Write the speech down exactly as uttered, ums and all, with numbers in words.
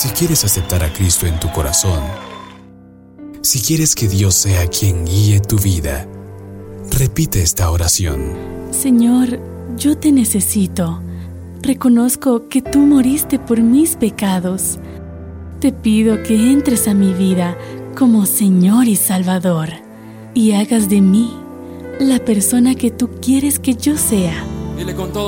Si quieres aceptar a Cristo en tu corazón, si quieres que Dios sea quien guíe tu vida, repite esta oración. Señor, yo te necesito. Reconozco que tú moriste por mis pecados. Te pido que entres a mi vida como Señor y Salvador y hagas de mí la persona que tú quieres que yo sea. Dile con todo.